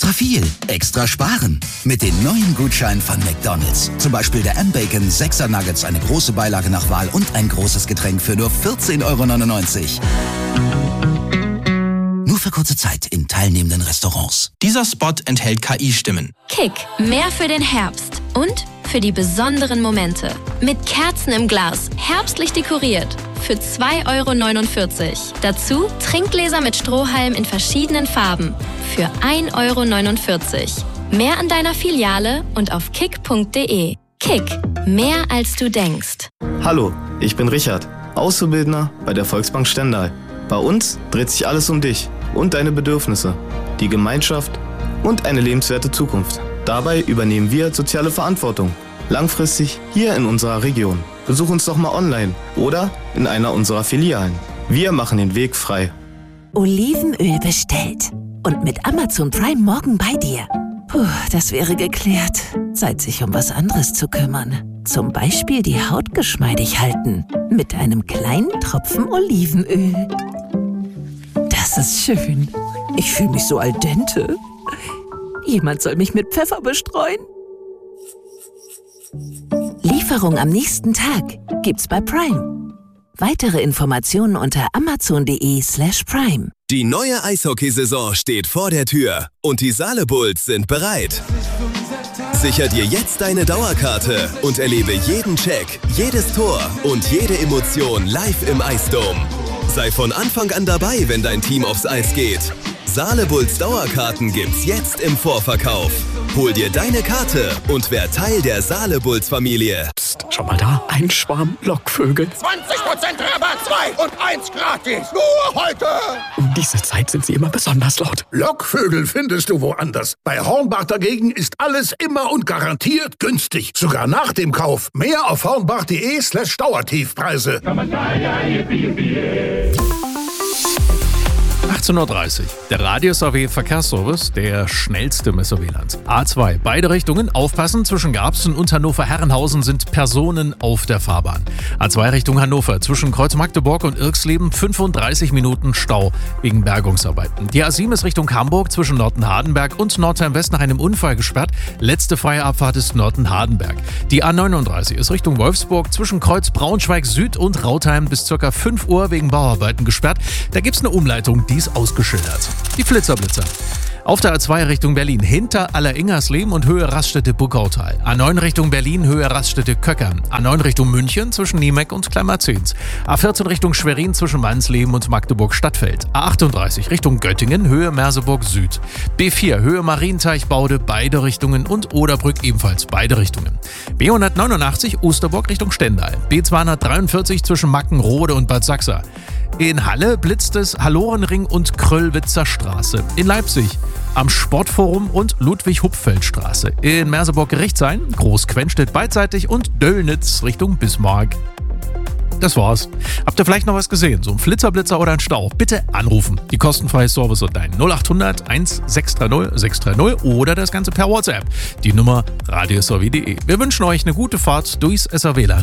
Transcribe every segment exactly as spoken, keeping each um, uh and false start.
Extra viel, extra sparen. Mit den neuen Gutscheinen von McDonald's. Zum Beispiel der M-Bacon sechser Nuggets, eine große Beilage nach Wahl und ein großes Getränk für nur vierzehn Euro neunundneunzig. Nur für kurze Zeit in teilnehmenden Restaurants. Dieser Spot enthält K I-Stimmen. Kick, mehr für den Herbst und für die besonderen Momente. Mit Kerzen im Glas, herbstlich dekoriert. Für zwei Euro neunundvierzig. Dazu Trinkgläser mit Strohhalm in verschiedenen Farben. Für ein Euro neunundvierzig. Mehr an deiner Filiale und auf kick punkt de. Kick, mehr als du denkst. Hallo, ich bin Richard, Auszubildender bei der Volksbank Stendal. Bei uns dreht sich alles um dich und deine Bedürfnisse, die Gemeinschaft und eine lebenswerte Zukunft. Dabei übernehmen wir soziale Verantwortung. Langfristig hier in unserer Region. Besuch uns doch mal online oder in einer unserer Filialen. Wir machen den Weg frei. Olivenöl bestellt. Und mit Amazon Prime morgen bei dir. Puh, das wäre geklärt. Zeit, sich um was anderes zu kümmern. Zum Beispiel die Haut geschmeidig halten. Mit einem kleinen Tropfen Olivenöl. Das ist schön. Ich fühle mich so al dente. Jemand soll mich mit Pfeffer bestreuen. Lieferung am nächsten Tag gibt's bei Prime. Weitere Informationen unter amazon.de slash prime. Die neue Eishockeysaison steht vor der Tür und die Saale-Bulls sind bereit. Sicher dir jetzt deine Dauerkarte und erlebe jeden Check, jedes Tor und jede Emotion live im Eisdome. Sei von Anfang an dabei, wenn dein Team aufs Eis geht. Saale-Bulls Dauerkarten gibt's jetzt im Vorverkauf. Hol dir deine Karte und werd Teil der Saale-Bulls-Familie. Psst, schau mal da, ein Schwarm Lockvögel. zwanzig Prozent Rabatt, zwei und eins gratis. Nur heute. Um diese Zeit sind sie immer besonders laut. Lockvögel findest du woanders. Bei Hornbach dagegen ist alles immer und garantiert günstig. Sogar nach dem Kauf. Mehr auf hornbach.de slash Dauertiefpreise. achtzehn Uhr dreißig. Der Radio-S A W Verkehrsservice, der schnellste im S A W-Land. A zwei. Beide Richtungen. Aufpassen. Zwischen Garbsen und Hannover-Herrenhausen sind Personen auf der Fahrbahn. A zwei Richtung Hannover. Zwischen Kreuz Magdeburg und Irxleben fünfunddreißig Minuten Stau wegen Bergungsarbeiten. Die A sieben ist Richtung Hamburg zwischen Norden-Hardenberg und Nordheim-West nach einem Unfall gesperrt. Letzte freie Abfahrt ist Norden-Hardenberg. Die A neununddreißig ist Richtung Wolfsburg zwischen Kreuz Braunschweig Süd und Rautheim bis ca. fünf Uhr wegen Bauarbeiten gesperrt. Da gibt's eine Umleitung, die ist ausgeschildert. Die Flitzer-Blitzer. Auf der A zwei Richtung Berlin, hinter Alleringersleben und Höhe Raststätte Buckautal. A neun Richtung Berlin, Höhe Raststätte Köckern. A neun Richtung München zwischen Niemeck und Kleinmarzens. A vierzehn Richtung Schwerin zwischen Wansleben und Magdeburg-Stadtfeld. A achtunddreißig Richtung Göttingen, Höhe Merseburg Süd. B vier, Höhe Marienteich-Baude, beide Richtungen und Oderbrück ebenfalls beide Richtungen. B hundertneunundachtzig, Osterburg Richtung Stendal. B zweihundertdreiundvierzig zwischen Mackenrode und Bad Sachsa. In Halle blitzt es Hallorenring und Kröllwitzer Straße. In Leipzig am Sportforum und Ludwig-Hupfeld-Straße. In Merseburg-Gerichtshain, Groß-Quenstedt beidseitig und Döllnitz Richtung Bismarck. Das war's. Habt ihr vielleicht noch was gesehen? So ein Flitzerblitzer oder ein Stau? Bitte anrufen. Die kostenfreie Service und dein null achthundert eins sechs drei null sechs drei null oder das Ganze per WhatsApp. Die Nummer radio s a w punkt de. Wir wünschen euch eine gute Fahrt durchs S A W-Land.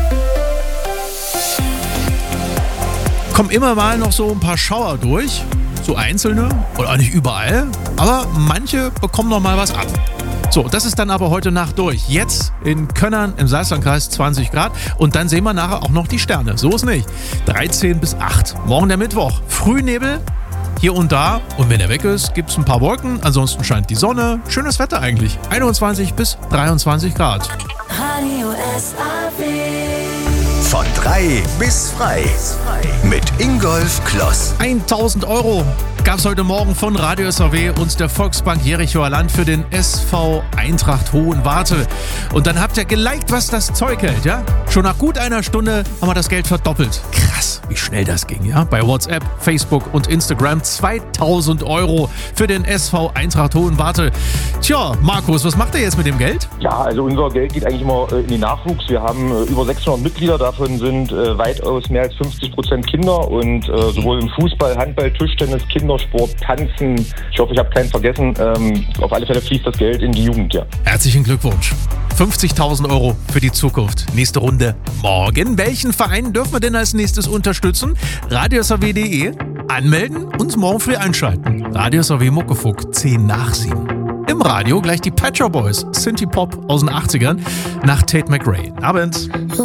Kommen immer mal noch so ein paar Schauer durch. So einzelne oder auch nicht überall. Aber manche bekommen noch mal was ab. So, das ist dann aber heute Nacht durch. Jetzt in Könnern im Salzlandkreis zwanzig Grad und dann sehen wir nachher auch noch die Sterne. So ist nicht. dreizehn bis acht. Morgen der Mittwoch. Frühnebel hier und da. Und wenn er weg ist, gibt es ein paar Wolken. Ansonsten scheint die Sonne. Schönes Wetter eigentlich. einundzwanzig bis dreiundzwanzig Grad. Radio S A W. Von drei bis frei. Mit Ingolf Kloss. tausend Euro gab es heute Morgen von Radio S A W und der Volksbank Jerichoer Land für den S V Eintracht Hohenwarte. Und dann habt ihr geliked, was das Zeug hält, ja? Schon nach gut einer Stunde haben wir das Geld verdoppelt. Krass, wie schnell das ging, ja? Bei WhatsApp, Facebook und Instagram zweitausend Euro für den S V Eintracht Hohenwarte. Tja, Markus, was macht ihr jetzt mit dem Geld? Ja, also unser Geld geht eigentlich immer in den Nachwuchs. Wir haben über sechshundert Mitglieder, davon sind äh, weitaus mehr als fünfzig Prozent Kinder und äh, sowohl im Fußball, Handball, Tischtennis, Kindersport, Tanzen. Ich hoffe, ich habe keinen vergessen. Ähm, auf alle Fälle fließt das Geld in die Jugend, ja. Herzlichen Glückwunsch. fünfzigtausend Euro für die Zukunft. Nächste Runde morgen. Welchen Verein dürfen wir denn als nächstes unterstützen? radio s a w punkt de Anmelden und morgen früh einschalten. Radio S R W Muckefuck, zehn nach sieben. Im Radio gleich die Pet Shop Boys, Synthie Pop aus den achtzigern nach Tate McRae. Abend.